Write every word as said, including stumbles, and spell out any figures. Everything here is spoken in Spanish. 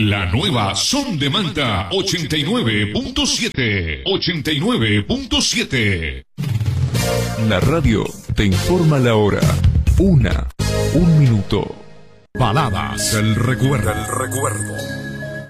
La nueva Son de Manta ochenta y nueve punto siete. ochenta y nueve punto siete. La radio te informa la hora. Una, un minuto. Baladas del recuerdo. Del recuerdo.